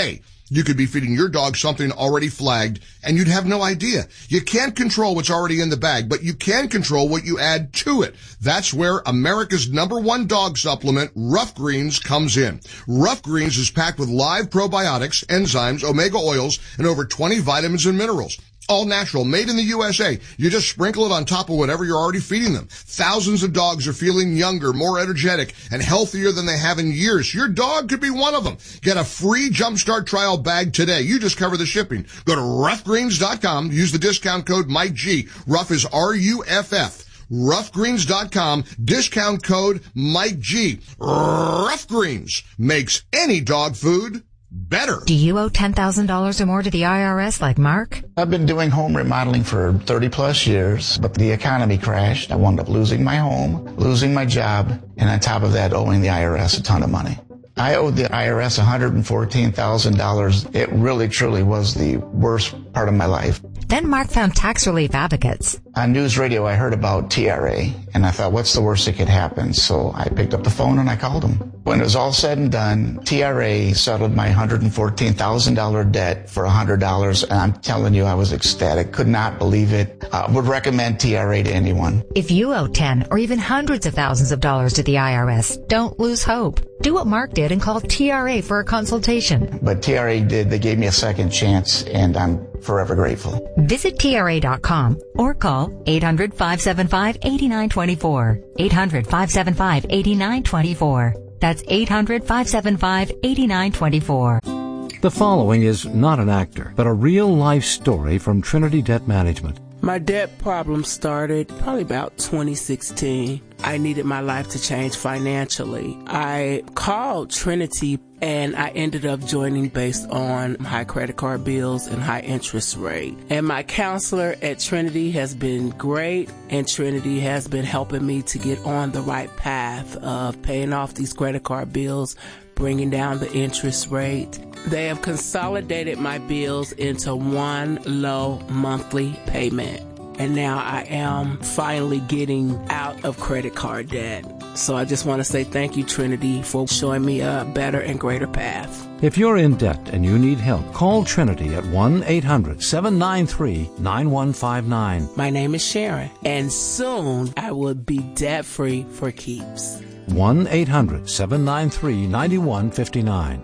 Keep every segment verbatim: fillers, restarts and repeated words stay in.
Today, you could be feeding your dog something already flagged, and you'd have no idea. You can't control what's already in the bag, but you can control what you add to it. That's where America's number one dog supplement, Rough Greens, comes in. Rough Greens is packed with live probiotics, enzymes, omega oils, and over twenty vitamins and minerals. All natural, made in the U S A. You just sprinkle it on top of whatever you're already feeding them. Thousands of dogs are feeling younger, more energetic, and healthier than they have in years. Your dog could be one of them. Get a free Jumpstart trial bag today. You just cover the shipping. Go to rough greens dot com. Use the discount code Mike G. Rough is R U F F. rough greens dot com. Discount code Mike G. Rough Greens makes any dog food better. Do you owe ten thousand dollars or more to the I R S like Mark? I've been doing home remodeling for thirty plus years, but the economy crashed. I wound up losing my home, losing my job, and on top of that, owing the I R S a ton of money. I owed the I R S one hundred fourteen thousand dollars. It really, truly was the worst part of my life. Then Mark found Tax Relief Advocates. On news radio, I heard about T R A, and I thought, what's the worst that could happen? So I picked up the phone and I called them. When it was all said and done, T R A settled my one hundred fourteen thousand dollars debt for one hundred dollars, and I'm telling you, I was ecstatic. Could not believe it. I would recommend T R A to anyone. If you owe ten or even hundreds of thousands of dollars to the I R S, don't lose hope. Do what Mark did and call T R A for a consultation. But T R A did. They gave me a second chance, and I'm forever grateful. Visit T R A dot com or call eight hundred, five seven five, eight nine two four. eight hundred, five seven five, eight nine two four. That's eight hundred, five seven five, eight nine two four. The following is not an actor, but a real-life story from Trinity Debt Management. My debt problem started probably about twenty sixteen. I needed my life to change financially. I called Trinity and I ended up joining based on high credit card bills and high interest rate. And my counselor at Trinity has been great, and Trinity has been helping me to get on the right path of paying off these credit card bills, bringing down the interest rate. They have consolidated my bills into one low monthly payment. And now I am finally getting out of credit card debt. So I just want to say thank you, Trinity, for showing me a better and greater path. If you're in debt and you need help, call Trinity at one eight hundred, seven nine three, nine one five nine. My name is Sharon, and soon I will be debt-free for keeps. one eight hundred, seven nine three, nine one five nine.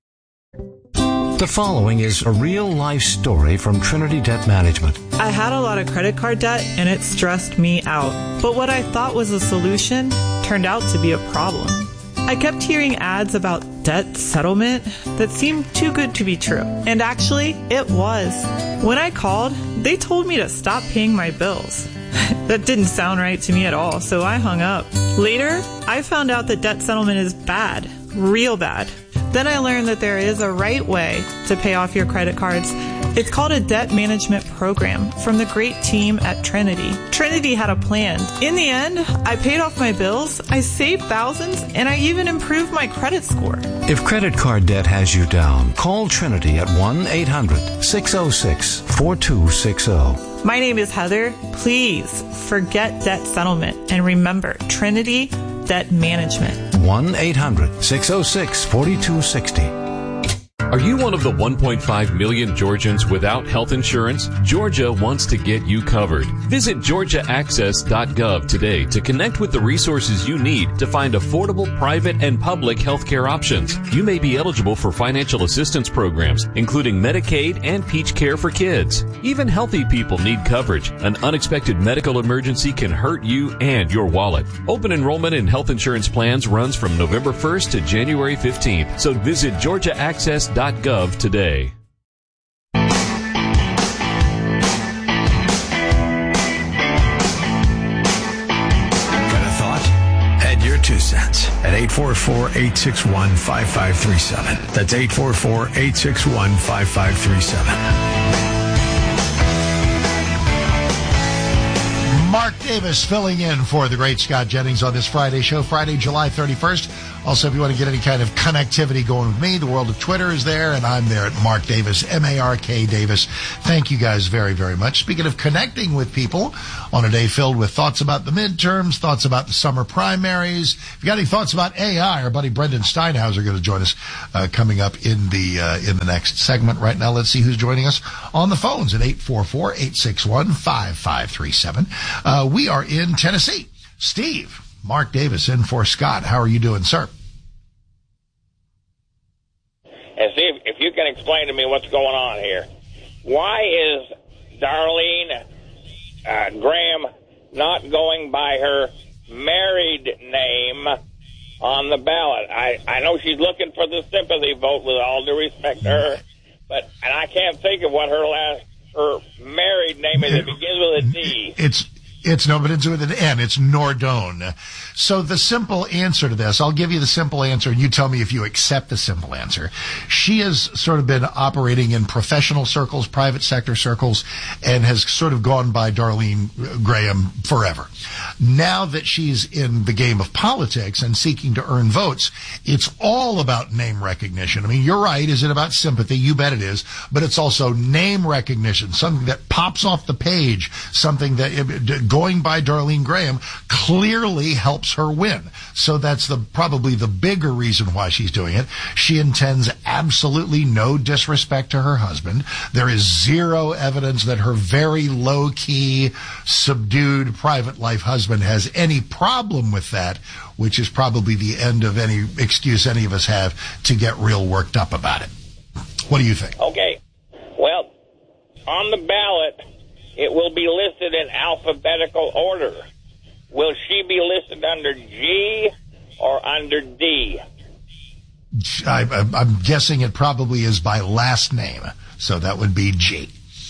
The following is a real-life story from Trinity Debt Management. I had a lot of credit card debt, and it stressed me out. But what I thought was a solution turned out to be a problem. I kept hearing ads about debt settlement that seemed too good to be true. And actually, it was. When I called, they told me to stop paying my bills. That didn't sound right to me at all, so I hung up. Later, I found out that debt settlement is bad, real bad. Then I learned that there is a right way to pay off your credit cards. It's called a debt management program from the great team at Trinity. Trinity had a plan. In the end, I paid off my bills, I saved thousands, and I even improved my credit score. If credit card debt has you down, call Trinity at one eight hundred, six oh six, four two six oh. My name is Heather. Please forget debt settlement and remember Trinity Debt Management. one eight hundred, six oh six, four two six oh. Are you one of the one point five million Georgians without health insurance? Georgia wants to get you covered. Visit georgia access dot gov today to connect with the resources you need to find affordable private and public health care options. You may be eligible for financial assistance programs, including Medicaid and Peach Care for Kids. Even healthy people need coverage. An unexpected medical emergency can hurt you and your wallet. Open enrollment in health insurance plans runs from November first to January fifteenth, so visit georgia access dot gov today. Got a thought? Add your two cents at eight four four, eight six one, five five three seven. That's eight four four, eight six one, five five three seven. Mark Davis filling in for the great Scott Jennings on this Friday show, Friday, July thirty-first. Also, if you want to get any kind of connectivity going with me, the world of Twitter is there, and I'm there at Mark Davis, M A R K Davis. Thank you guys very, very much. Speaking of connecting with people on a day filled with thoughts about the midterms, thoughts about the summer primaries. If you got any thoughts about A I, our buddy Brendan Steinhauser is going to join us uh, coming up in the uh, in the next segment. Right now, let's see who's joining us on the phones at eight four four, eight six one, five five three seven. Uh, we are in Tennessee. Steve, Mark Davis in for Scott. How are you doing, sir? And see if, if you can explain to me what's going on here. Why is Darlene uh, Graham not going by her married name on the ballot? I, I know she's looking for the sympathy vote, with all due respect to her, but and I can't think of what her last her married name is. It begins with a D. It's It's no, but it's with an N. It's Nordone. So the simple answer to this, I'll give you the simple answer, and you tell me if you accept the simple answer. She has sort of been operating in professional circles, private sector circles, and has sort of gone by Darlene Graham forever. Now that she's in the game of politics and seeking to earn votes, it's all about name recognition. I mean, you're right. Is it about sympathy? You bet it is. But it's also name recognition, something that pops off the page, something that going by Darlene Graham clearly helps her win. So that's the probably the bigger reason why she's doing it. She intends absolutely no disrespect to her husband. There is zero evidence that her very low-key, subdued, private life husband has any problem with that, which is probably the end of any excuse any of us have to get real worked up about it. What do you think? Okay. Well, on the ballot, it will be listed in alphabetical order. Will she be listed under G or under D? I, I'm guessing it probably is by last name, so that would be G.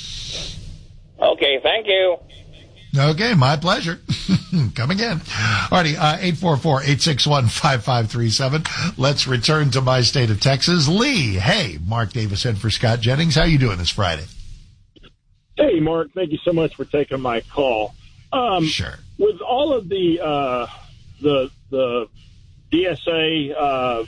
Okay, thank you. Okay, my pleasure. Come again. Alrighty, uh, eight four four, eight six one, five five three seven. Let's return to my state of Texas. Lee, hey, Mark Davis in for Scott Jennings. How you doing this Friday? Hey, Mark, thank you so much for taking my call. Um, sure. With all of the uh, the the D S A uh,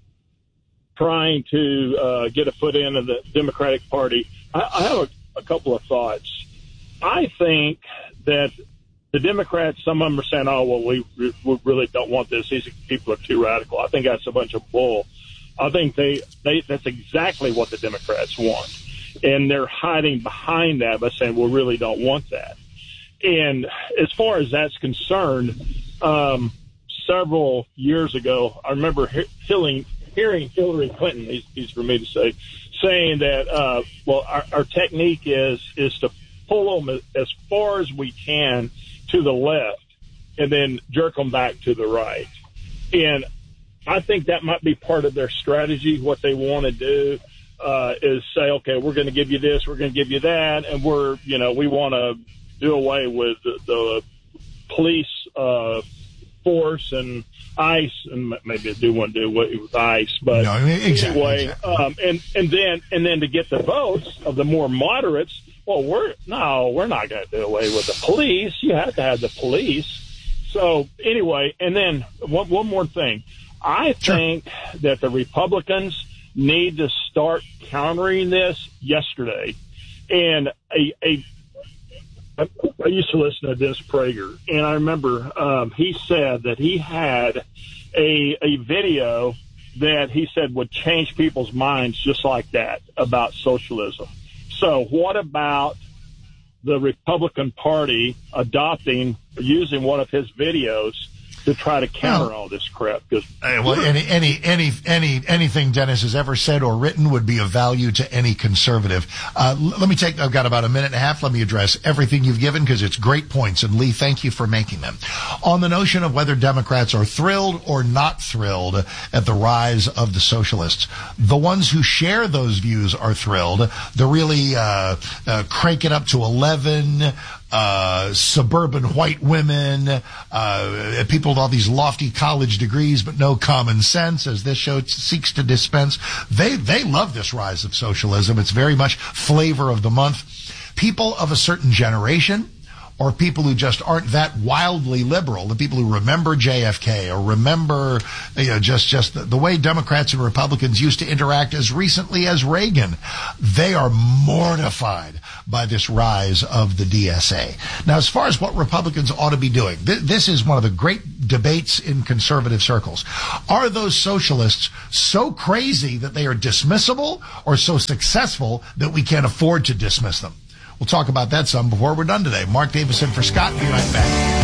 trying to uh, get a foot into the Democratic Party, I, I have a, a couple of thoughts. I think that the Democrats, some of them are saying, oh, well, we, we really don't want this. These people are too radical. I think that's a bunch of bull. I think they, they that's exactly what the Democrats want. And they're hiding behind that by saying, we really don't want that. And as far as that's concerned, um, several years ago, I remember he- hearing, hearing Hillary Clinton, easy for me to say, saying that, uh, well, our, our technique is, is to pull them as far as we can to the left and then jerk them back to the right. And I think that might be part of their strategy, what they want to do. Uh, is say, okay, we're going to give you this, we're going to give you that, and we're, you know, we want to do away with the, the police uh, force and ICE, and maybe I do want to do away with ICE, but no, exactly, anyway, exactly. Um, and and then and then to get the votes of the more moderates, well, we're no, we're not going to do away with the police. You have to have the police. So anyway, and then one one more thing, I think sure. that the Republicans need to start countering this yesterday. And a, a, I used to listen to Dennis Prager, and I remember um, he said that he had a, a video that he said would change people's minds just like that about socialism. So what about the Republican Party adopting, using one of his videos to try to counter well, all this crap? Because uh, well, any any any any anything Dennis has ever said or written would be of value to any conservative. Uh, l- let me take. I've got about a minute and a half. Let me address everything you've given because it's great points. And Lee, thank you for making them. On the notion of whether Democrats are thrilled or not thrilled at the rise of the socialists, the ones who share those views are thrilled. The really uh, uh, crank it up to eleven. Uh, suburban white women, uh, people with all these lofty college degrees but no common sense, as this show seeks to dispense. They, they love this rise of socialism. It's very much flavor of the month. People of a certain generation or people who just aren't that wildly liberal, the people who remember J F K or remember, you know, just, just the, the way Democrats and Republicans used to interact as recently as Reagan, they are mortified by this rise of the D S A. Now, as far as what Republicans ought to be doing, th- this is one of the great debates in conservative circles. Are those socialists so crazy that they are dismissible, or so successful that we can't afford to dismiss them? We'll talk about that some before we're done today. Mark Davison for Scott. Be right back.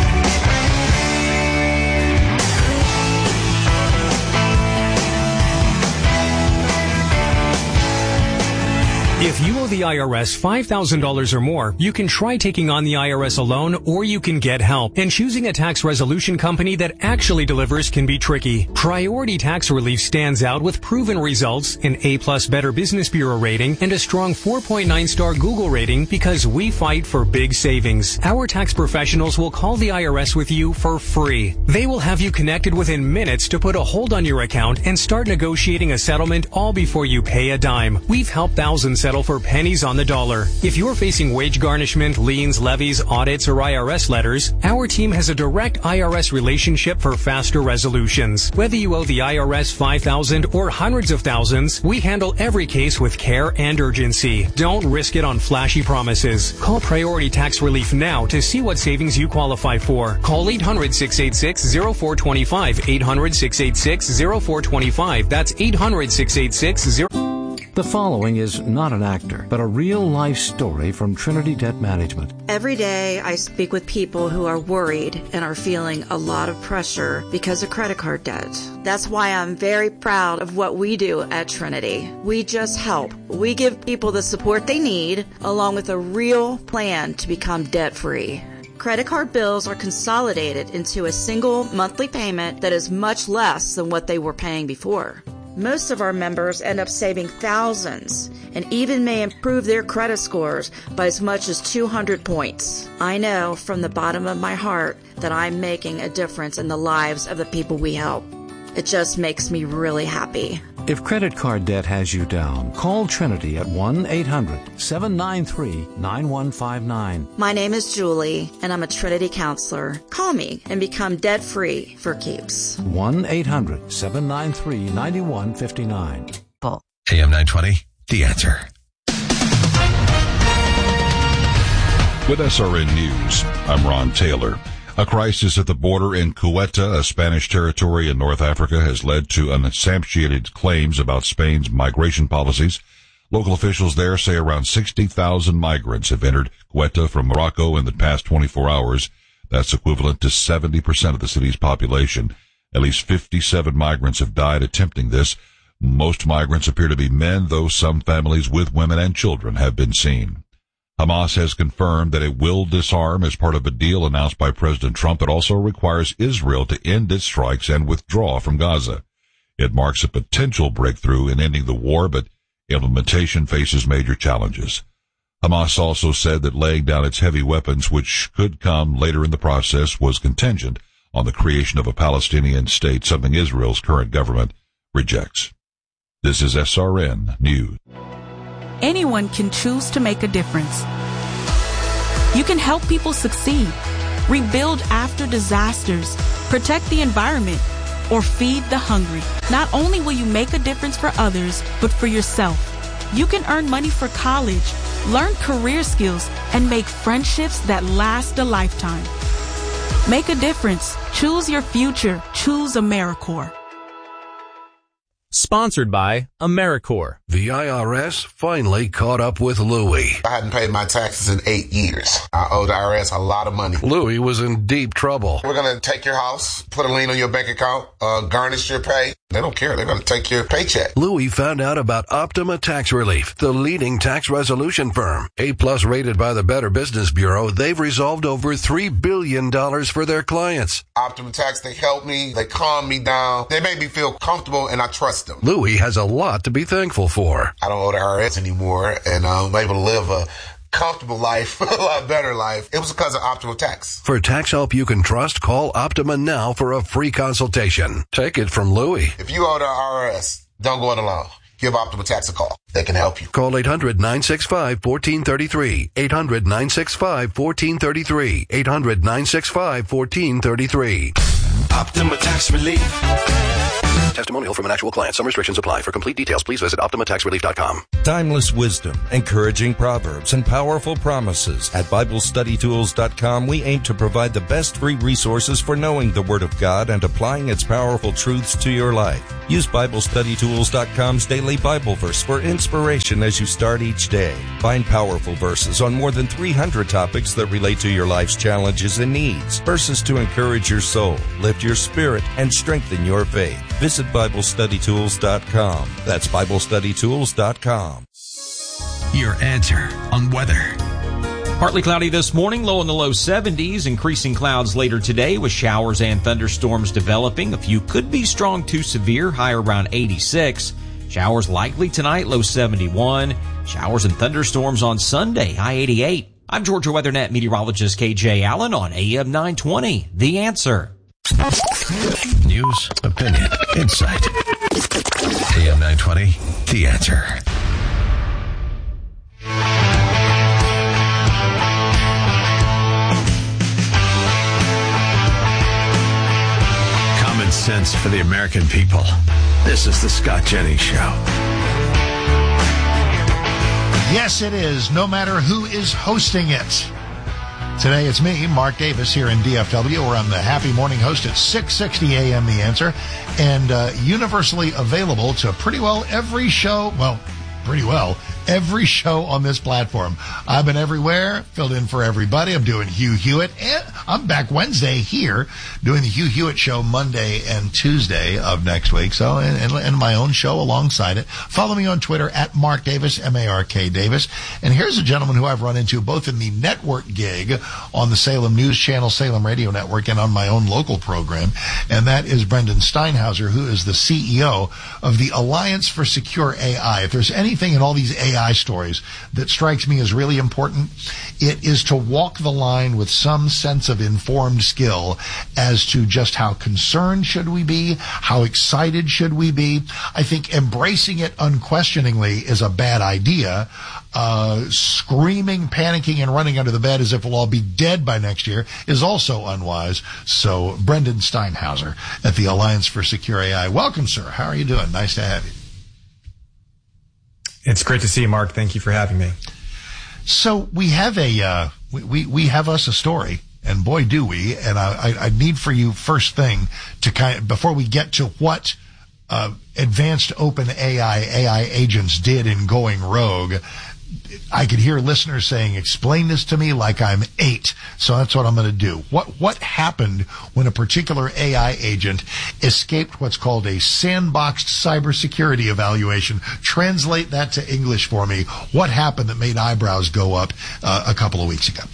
If you owe the I R S five thousand dollars or more, you can try taking on the I R S alone, or you can get help. And choosing a tax resolution company that actually delivers can be tricky. Priority Tax Relief stands out with proven results, an A-plus Better Business Bureau rating, and a strong four point nine star Google rating because we fight for big savings. Our tax professionals will call the I R S with you for free. They will have you connected within minutes to put a hold on your account and start negotiating a settlement all before you pay a dime. We've helped thousands settle for pennies on the dollar. If you're facing wage garnishment, liens, levies, audits, or I R S letters, our team has a direct I R S relationship for faster resolutions. Whether you owe the I R S five thousand dollars or hundreds of thousands, we handle every case with care and urgency. Don't risk it on flashy promises. Call Priority Tax Relief now to see what savings you qualify for. Call eight hundred, six eight six, zero four two five, eight hundred, six eight six, zero four two five. That's eight hundred, six eight six, zero four two five. The following is not an actor, but a real-life story from Trinity Debt Management. Every day I speak with people who are worried and are feeling a lot of pressure because of credit card debt. That's why I'm very proud of what we do at Trinity. We just help. We give people the support they need, along with a real plan to become debt-free. Credit card bills are consolidated into a single monthly payment that is much less than what they were paying before. Most of our members end up saving thousands and even may improve their credit scores by as much as two hundred points. I know from the bottom of my heart that I'm making a difference in the lives of the people we help. It just makes me really happy. If credit card debt has you down, call Trinity at one eight hundred, seven nine three, nine one five nine. My name is Julie, and I'm a Trinity counselor. Call me and become debt-free for keeps. one eight hundred, seven nine three, nine one five nine. A M nine twenty, The Answer. With S R N News, I'm Ron Taylor. A crisis at the border in Ceuta, a Spanish territory in North Africa, has led to unsubstantiated claims about Spain's migration policies. Local officials there say around sixty thousand migrants have entered Ceuta from Morocco in the past twenty-four hours. That's equivalent to seventy percent of the city's population. At least fifty-seven migrants have died attempting this. Most migrants appear to be men, though some families with women and children have been seen. Hamas has confirmed that it will disarm as part of a deal announced by President Trump. It also requires Israel to end its strikes and withdraw from Gaza. It marks a potential breakthrough in ending the war, but implementation faces major challenges. Hamas also said that laying down its heavy weapons, which could come later in the process, was contingent on the creation of a Palestinian state, something Israel's current government rejects. This is S R N News. Anyone can choose to make a difference. You can help people succeed, rebuild after disasters, protect the environment, or feed the hungry. Not only will you make a difference for others, but for yourself. You can earn money for college, learn career skills, and make friendships that last a lifetime. Make a difference. Choose your future. Choose AmeriCorps. Sponsored by AmeriCorps. The I R S finally caught up with Louie. I hadn't paid my taxes in eight years. I owe the I R S a lot of money. Louie was in deep trouble. We're going to take your house, put a lien on your bank account, uh, garnish your pay. They don't care. They're going to take your paycheck. Louie found out about Optima Tax Relief, the leading tax resolution firm. A-plus rated by the Better Business Bureau, they've resolved over three billion dollars for their clients. Optima Tax, they help me. They calm me down. They make me feel comfortable, and I trust them. Louie has a lot to be thankful for. I don't owe the I R S anymore, and I'm able to live a comfortable life, a lot better life. It was because of Optima Tax. For tax help you can trust, call Optima now for a free consultation. Take it from Louie. If you owe the I R S, don't go it alone. give Optima Tax a call. They can help you. Call eight hundred, nine six five, one four three three. eight hundred, nine six five, one four three three. eight hundred, nine six five, one four three three. Optima Tax Relief. Testimonial from an actual client. Some restrictions apply. For complete details, please visit optima tax relief dot com. Timeless wisdom, encouraging proverbs, and powerful promises. At Bible Study Tools dot com, we aim to provide the best free resources for knowing the Word of God and applying its powerful truths to your life. Use Bible Study Tools dot com's daily Bible verse for inspiration as you start each day. Find powerful verses on more than three hundred topics that relate to your life's challenges and needs. Verses to encourage your soul, lift your spirit, and strengthen your faith. Visit Bible Study Tools dot com. That's Bible Study Tools dot com. Your answer on weather. Partly cloudy this morning, low in the low seventies, increasing clouds later today with showers and thunderstorms developing. A few could be strong to severe, high around eighty-six. Showers likely tonight, low seventy-one. Showers and thunderstorms on Sunday, high eighty-eight. I'm Georgia WeatherNet meteorologist K J Allen on A M nine twenty. The Answer. News, opinion, insight. A M nine twenty, The Answer. Common sense for the American people. This is the Scott Jennings Show. Yes, it is, no matter who is hosting it. Today it's me, Mark Davis, here in D F W, where I'm the happy morning host at six sixty A M The Answer, and uh, universally available to pretty well every show, well, pretty well, every show on this platform. I've been everywhere, filled in for everybody. I'm doing Hugh Hewitt, and I'm back Wednesday here doing the Hugh Hewitt Show Monday and Tuesday of next week. So, and, and, and my own show alongside it. Follow me on Twitter at Mark Davis, M A R K Davis. And here's a gentleman who I've run into both in the network gig on the Salem News Channel, Salem Radio Network, and on my own local program. And that is Brendan Steinhauser, who is the C E O of the Alliance for Secure A I. If there's anything in all these A I stories that strikes me as really important, it is to walk the line with some sense of informed skill as to just how concerned should we be, how excited should we be. I think embracing it unquestioningly is a bad idea. Uh, screaming, panicking, and running under the bed as if we'll all be dead by next year is also unwise. So, Brendan Steinhauser at the Alliance for Secure A I. Welcome, sir. How are you doing? Nice to have you. It's great to see you, Mark. Thank you for having me. So we have a uh, we, we we have us a story, and boy do we. And I, I, I need for you first thing to kind of, before we get to what uh, advanced open A I A I agents did in going rogue. I could hear listeners saying, explain this to me like I'm eight. So that's what I'm going to do. What what happened when a particular A I agent escaped what's called a sandboxed cybersecurity evaluation? Translate that to English for me. What happened that made eyebrows go up uh, a couple of weeks ago?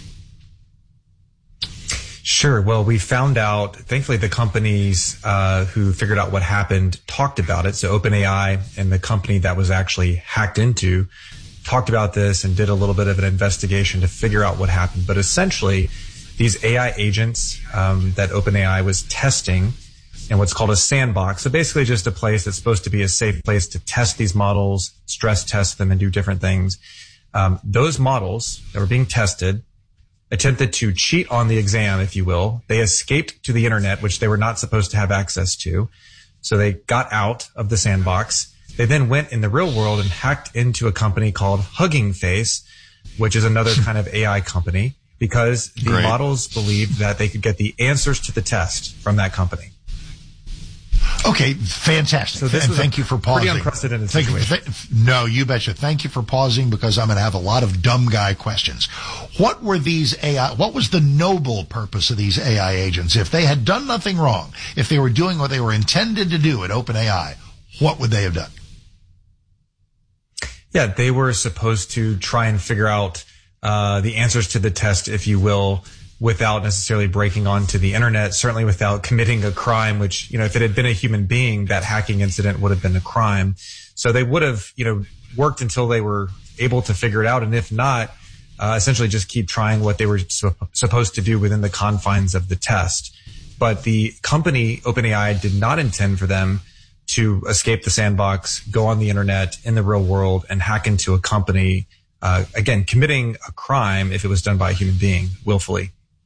Sure. Well, we found out, thankfully, the companies uh, who figured out what happened talked about it. So OpenAI and the company that was actually hacked into talked about this and did a little bit of an investigation to figure out what happened. But essentially, these A I agents um, that OpenAI was testing in what's called a sandbox, so basically just a place that's supposed to be a safe place to test these models, stress test them, and do different things. Um, those models that were being tested attempted to cheat on the exam, if you will. They escaped to the internet, which they were not supposed to have access to. So they got out of the sandbox. They then went in the real world and hacked into a company called Hugging Face, which is another kind of A I company, because the Great. models believed that they could get the answers to the test from that company. Okay, fantastic. So this and was thank you for pausing. Pretty unprecedented thank situation. You, th- no, you betcha. Thank you for pausing, because I'm going to have a lot of dumb guy questions. What were these A I, what was the noble purpose of these A I agents? If they had done nothing wrong, if they were doing what they were intended to do at OpenAI, what would they have done? Yeah, they were supposed to try and figure out uh the answers to the test, if you will, without necessarily breaking onto the internet, certainly without committing a crime, which, you know, if it had been a human being, that hacking incident would have been a crime. So they would have, you know, worked until they were able to figure it out. And if not, uh, essentially just keep trying what they were su- supposed to do within the confines of the test. But the company, OpenAI, did not intend for them to escape the sandbox, go on the internet in the real world and hack into a company, uh, again, committing a crime if it was done by a human being willfully.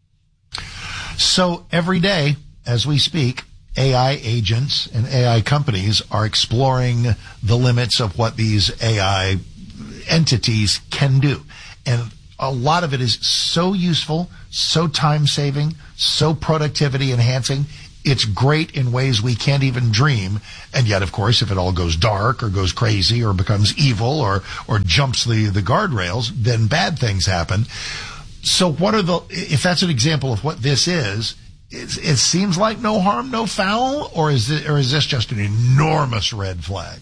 So every day, as we speak, A I agents and A I companies are exploring the limits of what these A I entities can do. And a lot of it is so useful, so time-saving, so productivity-enhancing. It's great in ways we can't even dream. And yet, of course, if it all goes dark or goes crazy or becomes evil or or jumps the, the guardrails, then bad things happen. So what are the, if that's an example of what this is, it, it seems like no harm, no foul, or is it, or is this just an enormous red flag?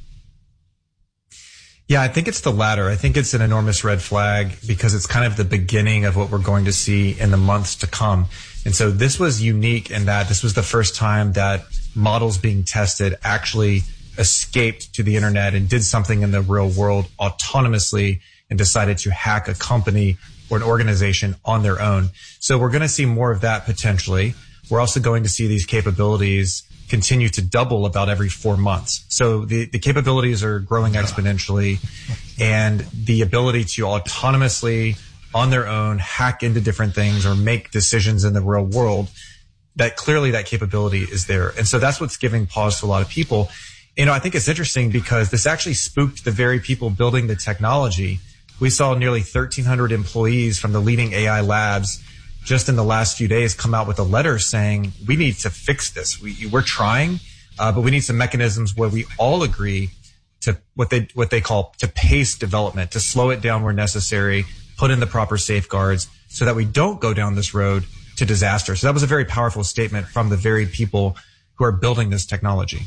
Yeah, I think it's the latter. I think it's an enormous red flag because it's kind of the beginning of what we're going to see in the months to come. And so this was unique in that this was the first time that models being tested actually escaped to the internet and did something in the real world autonomously and decided to hack a company or an organization on their own. So we're going to see more of that potentially. We're also going to see these capabilities continue to double about every four months. So the, the capabilities are growing exponentially, and the ability to autonomously, on their own, hack into different things or make decisions in the real world, that clearly that capability is there. And so that's what's giving pause to a lot of people. You know, I think it's interesting because this actually spooked the very people building the technology. We saw nearly thirteen hundred employees from the leading A I labs just in the last few days come out with a letter saying, we need to fix this. We, we're trying, uh, but we need some mechanisms where we all agree to what they, what they call to pace development, to slow it down where necessary, put in the proper safeguards so that we don't go down this road to disaster. So that was a very powerful statement from the very people who are building this technology.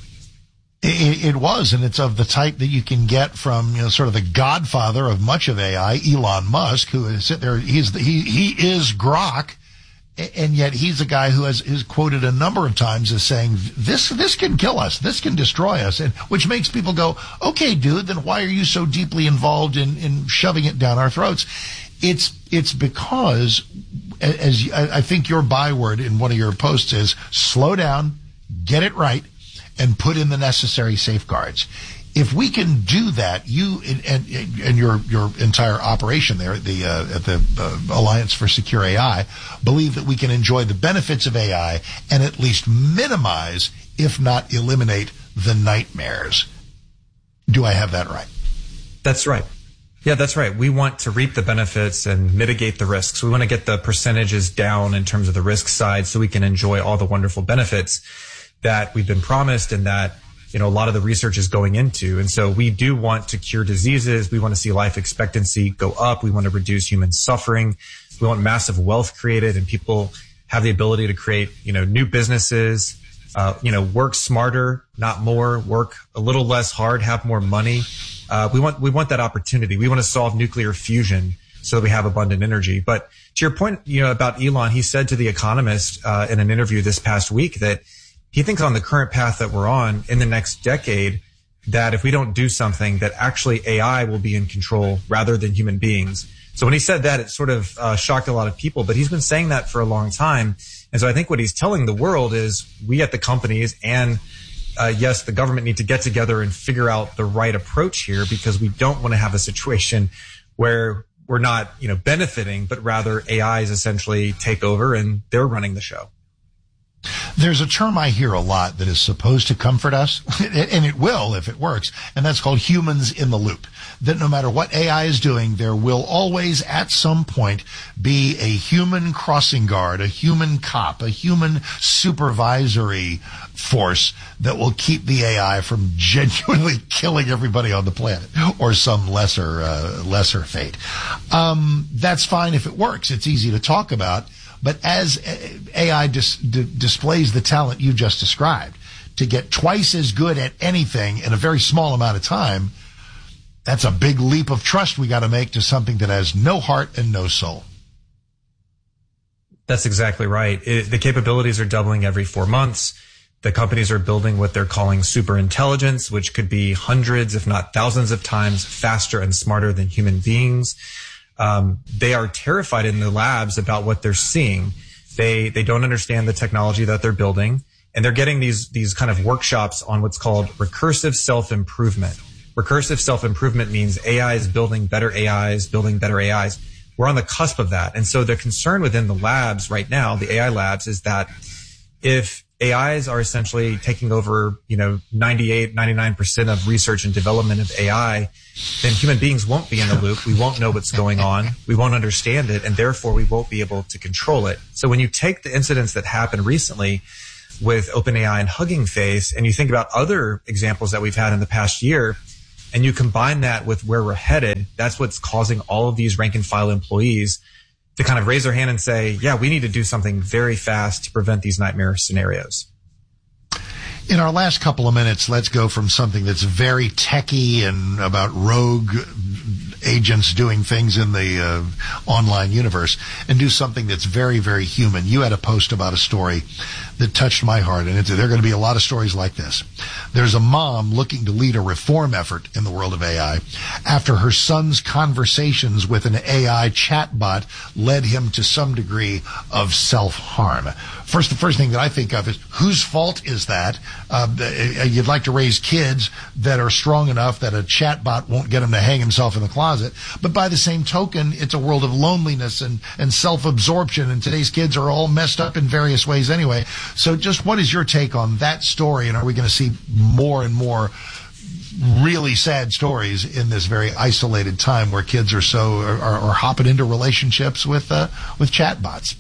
It, it was, and it's of the type that you can get from, you know, sort of the godfather of much of A I, Elon Musk, who is sitting there. He's the, he he is Grok, and yet he's a guy who has is quoted a number of times as saying this this can kill us, this can destroy us, and which makes people go, okay, dude, then why are you so deeply involved in in shoving it down our throats? It's it's because, as I think your byword in one of your posts is, slow down, get it right, and put in the necessary safeguards. If we can do that, you and, and, and your your entire operation there at the uh, at the uh, Alliance for Secure A I believe that we can enjoy the benefits of A I and at least minimize, if not eliminate, the nightmares. Do I have that right? That's right. Yeah, that's right. We want to reap the benefits and mitigate the risks. We want to get the percentages down in terms of the risk side so we can enjoy all the wonderful benefits that we've been promised and that, you know, a lot of the research is going into. And so we do want to cure diseases. We want to see life expectancy go up. We want to reduce human suffering. We want massive wealth created and people have the ability to create, you know, new businesses, uh, you know, work smarter, not more, work a little less hard, have more money. Uh, we want, we want that opportunity. We want to solve nuclear fusion so that we have abundant energy. But to your point, you know, about Elon, he said to The Economist, uh, in an interview this past week that he thinks on the current path that we're on in the next decade, that if we don't do something, that actually A I will be in control rather than human beings. So when he said that, it sort of uh, shocked a lot of people, but he's been saying that for a long time. And so I think what he's telling the world is we at the companies and, uh, yes, the government need to get together and figure out the right approach here, because we don't want to have a situation where we're not, you know, benefiting, but rather A Is essentially take over and they're running the show. There's a term I hear a lot that is supposed to comfort us, and it will if it works, and that's called humans in the loop. That no matter what A I is doing, there will always at some point be a human crossing guard, a human cop, a human supervisory force that will keep the A I from genuinely killing everybody on the planet or some lesser, uh, lesser fate. Um, that's fine if it works. It's easy to talk about. But as A I dis- d- displays the talent you just described, to get twice as good at anything in a very small amount of time, that's a big leap of trust we got to make to something that has no heart and no soul. That's exactly right. It, the capabilities are doubling every four months. The companies are building what they're calling super intelligence, which could be hundreds, if not thousands of times faster and smarter than human beings. Um, they are terrified in the labs about what they're seeing. They, they don't understand the technology that they're building. and they're getting these, these kind of workshops on what's called recursive self-improvement. Recursive self-improvement means A I is building better A Is, building better A Is. We're on the cusp of that. And so the concern within the labs right now, the A I labs, is that if A Is are essentially taking over, you know, ninety-eight, ninety-nine percent of research and development of A I, then human beings won't be in the loop. We won't know what's going on. We won't understand it, and therefore we won't be able to control it. So when you take the incidents that happened recently with OpenAI and Hugging Face, and you think about other examples that we've had in the past year, and you combine that with where we're headed, that's what's causing all of these rank and file employees to kind of raise their hand and say, yeah, we need to do something very fast to prevent these nightmare scenarios. In our last couple of minutes, let's go from something that's very techie and about rogue agents doing things in the uh, online universe and do something that's very, very human. You had a post about a story that touched my heart, and it's, there are going to be a lot of stories like this. There's a mom looking to lead a reform effort in the world of A I after her son's conversations with an A I chatbot led him to some degree of self-harm. First, the first thing that I think of is, whose fault is that? Uh, you'd like to raise kids that are strong enough that a chatbot won't get him to hang himself in the closet. But by the same token, it's a world of loneliness and, and self-absorption, and today's kids are all messed up in various ways anyway. So just what is your take on that story, and are we going to see more and more really sad stories in this very isolated time where kids are so are, are hopping into relationships with uh, with chatbots?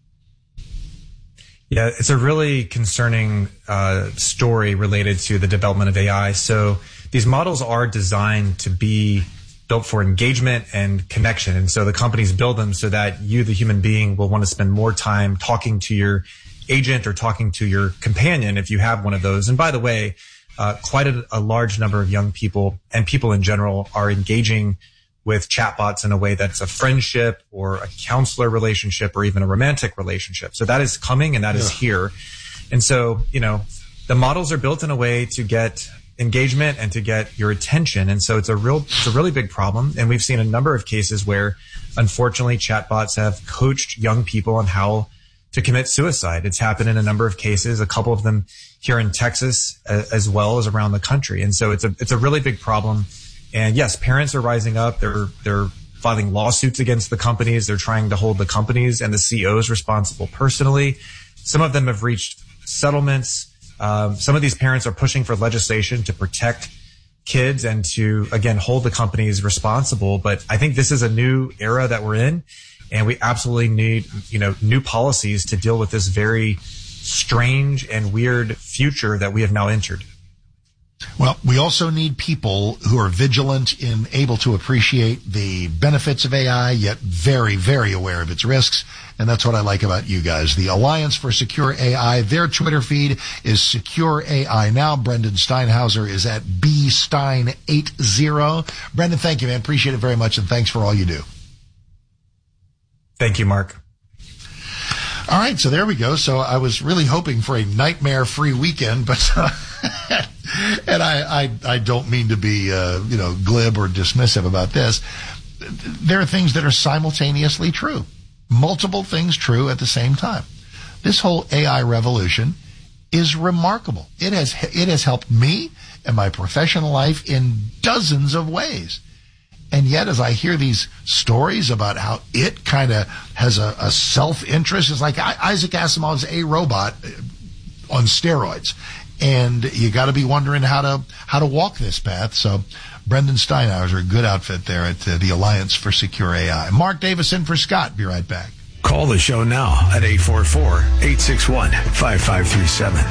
Yeah, it's a really concerning uh, story related to the development of A I. So these models are designed to be built for engagement and connection. And so the companies build them so that you, the human being, will want to spend more time talking to your agent or talking to your companion if you have one of those. And by the way, uh, quite a, a large number of young people and people in general are engaging with chatbots in a way that's a friendship or a counselor relationship or even a romantic relationship. So that is coming, and that yeah. is here. And so, you know, the models are built in a way to get engagement and to get your attention. And so it's a real, it's a really big problem. And we've seen a number of cases where, unfortunately, chatbots have coached young people on how to commit suicide. It's happened in a number of cases, a couple of them here in Texas as well as around the country. And so it's a, it's a really big problem. And yes, parents are rising up. They're, they're filing lawsuits against the companies. They're trying to hold the companies and the C E Os responsible personally. Some of them have reached settlements. Um, some of these parents are pushing for legislation to protect kids and to, again, hold the companies responsible. But I think this is a new era that we're in, and we absolutely need, you know, new policies to deal with this very strange and weird future that we have now entered. Well, we also need people who are vigilant and able to appreciate the benefits of A I, yet very, very aware of its risks. And that's what I like about you guys. The Alliance for Secure A I, their Twitter feed is Secure A I Now. Brendan Steinhauser is at B Stein eighty. Brendan, thank you, man. Appreciate it very much, and thanks for all you do. Thank you, Mark. All right, so there we go. So I was really hoping for a nightmare-free weekend, but uh, and I, I I don't mean to be uh, you know glib or dismissive about this. There are things that are simultaneously true, multiple things true at the same time. This whole A I revolution is remarkable. It has it has helped me and my professional life in dozens of ways. And yet, as I hear these stories about how it kind of has a, a self-interest, it's like Isaac Asimov's A Robot on steroids. And you got to be wondering how to how to walk this path. So Brendan Steinhauser, a good outfit there at uh, the Alliance for Secure A I. Mark Davis in for Scott. Be right back. Call the show now at eight four four, eight six one, five five three seven.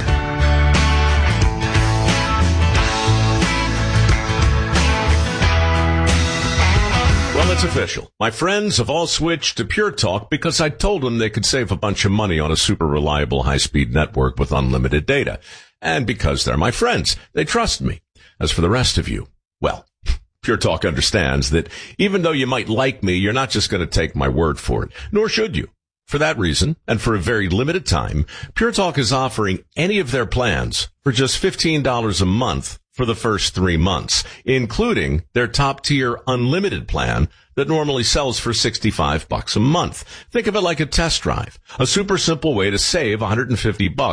Well, it's official. My friends have all switched to Pure Talk because I told them they could save a bunch of money on a super reliable high-speed network with unlimited data. And because they're my friends, they trust me. As for the rest of you, well, Pure Talk understands that even though you might like me, you're not just going to take my word for it, nor should you. For that reason, and for a very limited time, Pure Talk is offering any of their plans for just fifteen dollars a month for the first three months, including their top-tier unlimited plan that normally sells for sixty-five bucks a month. Think of it like a test drive, a super simple way to save one hundred fifty bucks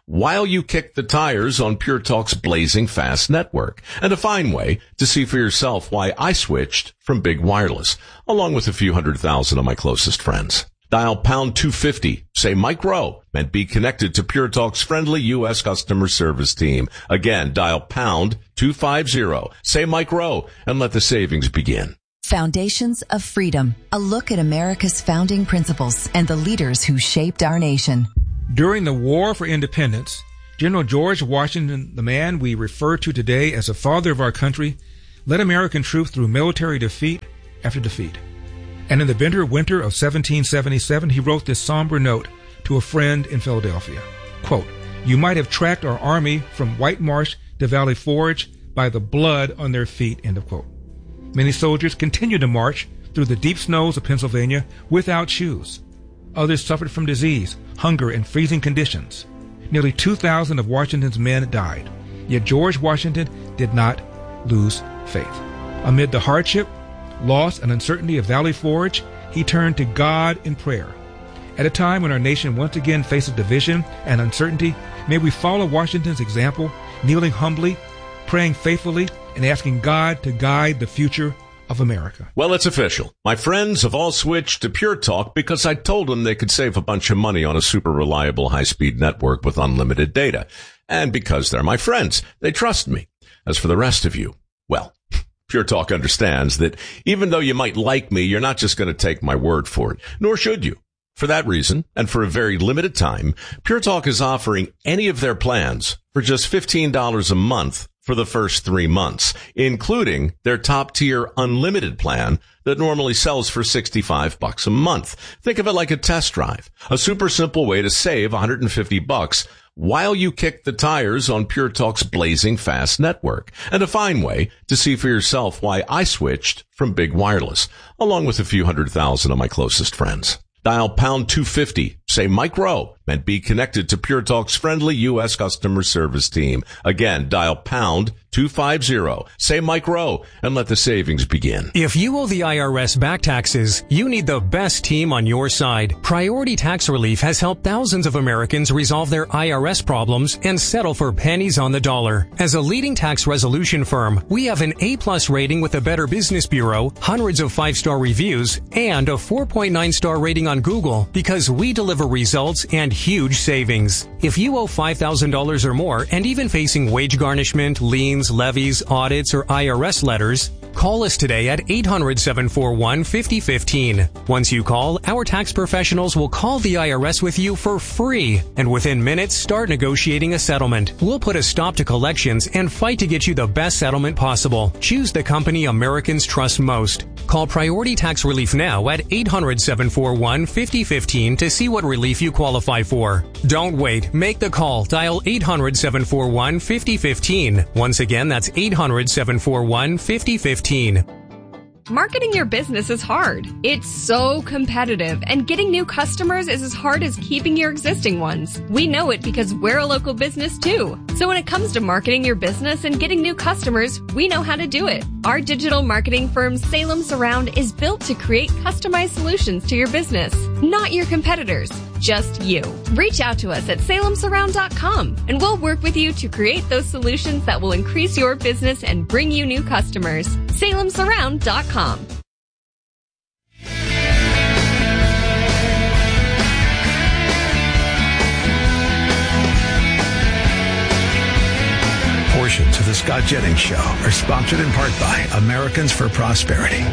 while you kick the tires on Pure Talk's blazing fast network, and a fine way to see for yourself why I switched from big wireless, along with a few hundred thousand of my closest friends. Dial pound two fifty, say Mike Rowe, and be connected to Pure Talk's friendly U S customer service team. Again, dial pound two fifty, say Mike Rowe, and let the savings begin. Foundations of Freedom, a look at America's founding principles and the leaders who shaped our nation. During the War for Independence, General George Washington, the man we refer to today as the father of our country, led American troops through military defeat after defeat. And in the bitter winter of seventeen seventy-seven, he wrote this somber note to a friend in Philadelphia. Quote, "You might have tracked our army from White Marsh to Valley Forge by the blood on their feet," end of quote. Many soldiers continued to march through the deep snows of Pennsylvania without shoes. Others suffered from disease, hunger, and freezing conditions. Nearly two thousand of Washington's men died. Yet George Washington did not lose faith. Amid the hardship, loss, and uncertainty of Valley Forge, he turned to God in prayer. At a time when our nation once again faces division and uncertainty, may we follow Washington's example, kneeling humbly, praying faithfully, and asking God to guide the future of America. Well, it's official. My friends have all switched to Pure Talk because I told them they could save a bunch of money on a super reliable high-speed network with unlimited data. And because they're my friends, they trust me. As for the rest of you, well, Pure Talk understands that even though you might like me, you're not just going to take my word for it, nor should you. For that reason, and for a very limited time, Pure Talk is offering any of their plans for just fifteen dollars a month for the first three months, including their top-tier unlimited plan that normally sells for sixty-five bucks a month. Think of it like a test drive, a super simple way to save one hundred fifty bucks while you kick the tires on Pure Talk's blazing fast network, and a fine way to see for yourself why I switched from big wireless, along with a few hundred thousand of my closest friends. Dial pound two fifty, say Mike Rowe, and be connected to Pure Talk's friendly U S customer service team. Again, dial pound two fifty, say Mike Rowe, and let the savings begin. If you owe the I R S back taxes, you need the best team on your side. Priority Tax Relief has helped thousands of Americans resolve their I R S problems and settle for pennies on the dollar. As a leading tax resolution firm, we have an A-plus rating with the Better Business Bureau, hundreds of five-star reviews, and a four point nine star rating on Google because we deliver results and huge savings. If you owe five thousand dollars or more and even facing wage garnishment, liens, levies, audits, or I R S letters, call us today at eight hundred, seven four one, five oh one five. Once you call, our tax professionals will call the I R S with you for free, and within minutes start negotiating a settlement. We'll put a stop to collections and fight to get you the best settlement possible. Choose the company Americans trust most. Call Priority Tax Relief now at eight hundred, seven four one, five oh one five to see what relief you qualify for. Don't wait. Make the call. Dial eight hundred, seven four one, five oh one five. Once again, that's eight hundred, seven four one, five oh one five. Marketing your business is hard. It's so competitive, and getting new customers is as hard as keeping your existing ones. We know it because we're a local business too. So when it comes to marketing your business and getting new customers, we know how to do it. Our digital marketing firm Salem Surround is built to create customized solutions to your business, not your competitors, just you. Reach out to us at salem surround dot com and we'll work with you to create those solutions that will increase your business and bring you new customers. salem surround dot com. Portions of the Scott Jennings Show are sponsored in part by Americans for Prosperity.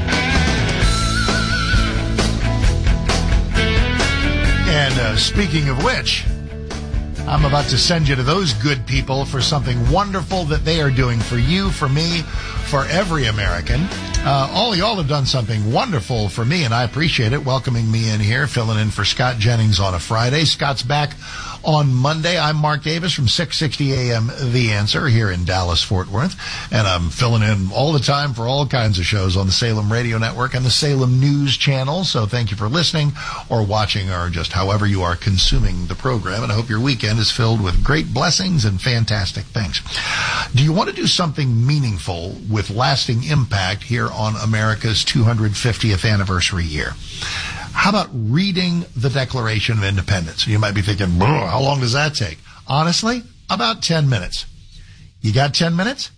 And uh, speaking of which, I'm about to send you to those good people for something wonderful that they are doing for you, for me, for every American. Uh, all y'all have done something wonderful for me, and I appreciate it, welcoming me in here, filling in for Scott Jennings on a Friday. Scott's back on Monday. I'm Mark Davis from six sixty A M The Answer here in Dallas, Fort Worth, and I'm filling in all the time for all kinds of shows on the Salem Radio Network and the Salem News Channel. So thank you for listening or watching or just however you are consuming the program, and I hope your weekend is filled with great blessings and fantastic things. Do you want to do something meaningful with lasting impact here on America's two hundred fiftieth anniversary year? How about reading the Declaration of Independence? You might be thinking, how long does that take? Honestly, about ten minutes. You got ten minutes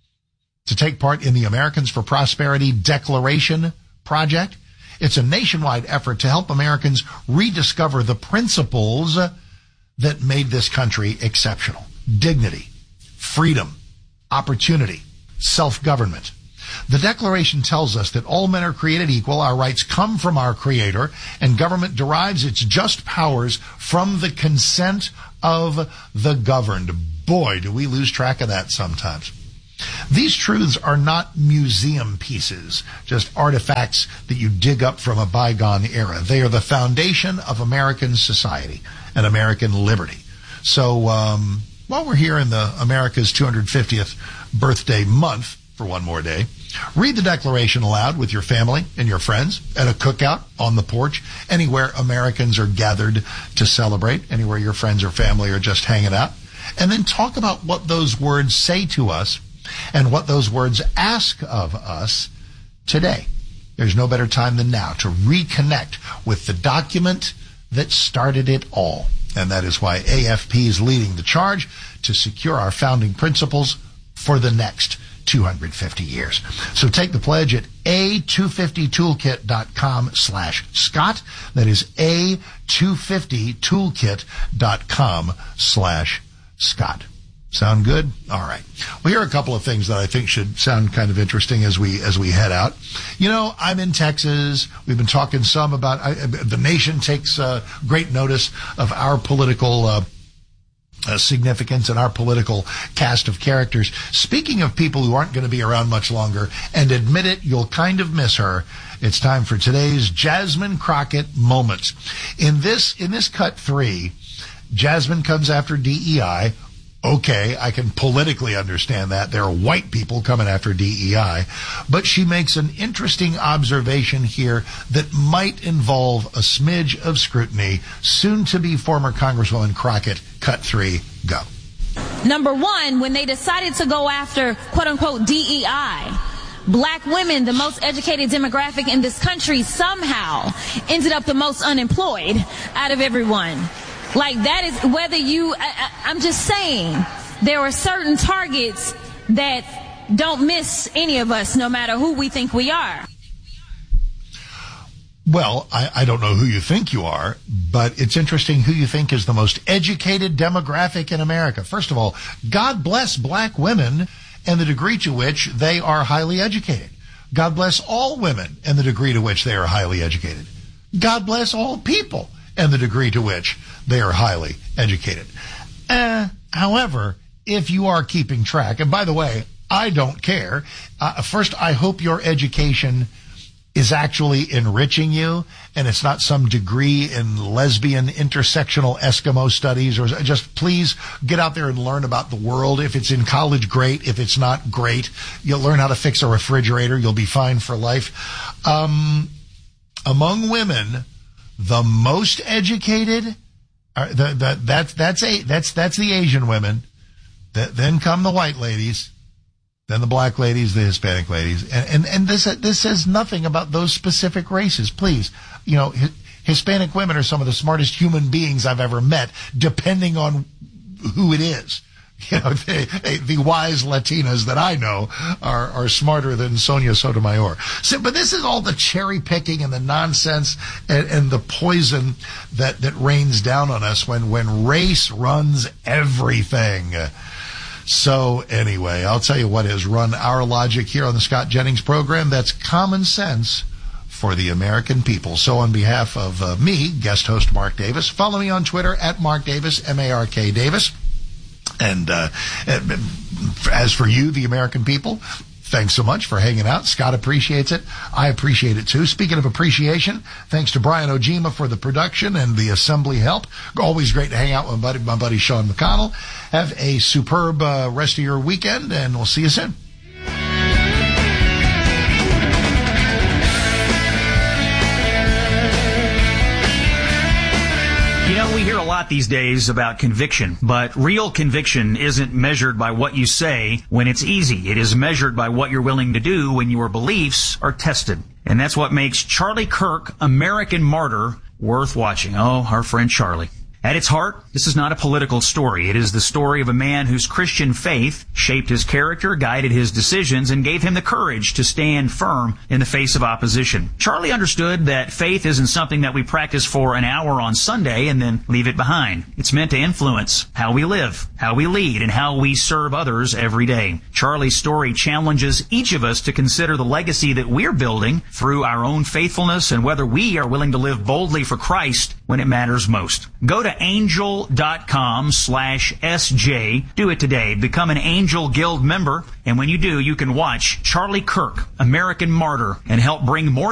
to take part in the Americans for Prosperity Declaration Project? It's a nationwide effort to help Americans rediscover the principles that made this country exceptional. Dignity, freedom, opportunity, self-government. The Declaration tells us that all men are created equal, our rights come from our Creator, and government derives its just powers from the consent of the governed. Boy, do we lose track of that sometimes. These truths are not museum pieces, just artifacts that you dig up from a bygone era. They are the foundation of American society and American liberty. So um, while we're here in the America's two hundred fiftieth birthday month for one more day, read the Declaration aloud with your family and your friends at a cookout, on the porch, anywhere Americans are gathered to celebrate, anywhere your friends or family are just hanging out. And then talk about what those words say to us and what those words ask of us today. There's no better time than now to reconnect with the document that started it all. And that is why A F P is leading the charge to secure our founding principles for the next two hundred fifty years. So take the pledge at a two fifty toolkit dot com slash Scott. That is a two fifty toolkit dot com slash Scott. Sound good? All right. Well, here are a couple of things that I think should sound kind of interesting as we as we head out. You know, I'm in Texas. We've been talking some about I, the nation takes uh, great notice of our political uh, uh, significance and our political cast of characters. Speaking of people who aren't going to be around much longer, and admit it, you'll kind of miss her. It's time for today's Jasmine Crockett Moments. In this in this cut three, Jasmine comes after D E I. Okay, I can politically understand that. There are white people coming after D E I. But she makes an interesting observation here that might involve a smidge of scrutiny. Soon to be former Congresswoman Crockett, cut three, go. Number one, when they decided to go after, quote unquote, D E I, black women, the most educated demographic in this country, somehow ended up the most unemployed out of everyone. Like, that is whether you, I, I'm just saying, there are certain targets that don't miss any of us, no matter who we think we are. Well, I, I don't know who you think you are, but it's interesting who you think is the most educated demographic in America. First of all, God bless black women and the degree to which they are highly educated. God bless all women and the degree to which they are highly educated. God bless all people and the degree to which they are highly educated. Uh, however, if you are keeping track, and by the way, I don't care. Uh, first, I hope your education is actually enriching you, and it's not some degree in lesbian intersectional Eskimo studies, or just please get out there and learn about the world. If it's in college, great. If it's not, great. You'll learn how to fix a refrigerator. You'll be fine for life. Um, among women, the most educated, are the, the, that's that's a that's that's the Asian women. The, then come the white ladies, then the black ladies, the Hispanic ladies, and and, and this this says nothing about those specific races. Please, you know, Hispanic women are some of the smartest human beings I've ever met, depending on who it is. You know, the, the wise Latinas that I know are, are smarter than Sonia Sotomayor. So, but this is all the cherry picking and the nonsense and, and the poison that, that rains down on us when, when race runs everything. So anyway, I'll tell you what has run our logic here on the Scott Jennings program. That's common sense for the American people. So on behalf of uh, me, guest host Mark Davis, follow me on Twitter at Mark Davis, M A R K Davis. And uh, as for you, the American people, thanks so much for hanging out. Scott appreciates it. I appreciate it, too. Speaking of appreciation, thanks to Brian Ojima for the production and the assembly help. Always great to hang out with my buddy, my buddy Sean McConnell. Have a superb uh, rest of your weekend, and we'll see you soon. You know, we hear a lot these days about conviction, but real conviction isn't measured by what you say when it's easy. It is measured by what you're willing to do when your beliefs are tested. And that's what makes Charlie Kirk, American Martyr, worth watching. Oh, our friend Charlie. At its heart, this is not a political story. It is the story of a man whose Christian faith shaped his character, guided his decisions, and gave him the courage to stand firm in the face of opposition. Charlie understood that faith isn't something that we practice for an hour on Sunday and then leave it behind. It's meant to influence how we live, how we lead, and how we serve others every day. Charlie's story challenges each of us to consider the legacy that we're building through our own faithfulness and whether we are willing to live boldly for Christ when it matters most. Go to angel.com slash SJ. Do it today. Become an Angel Guild member. And when you do, you can watch Charlie Kirk, American Martyr, and help bring more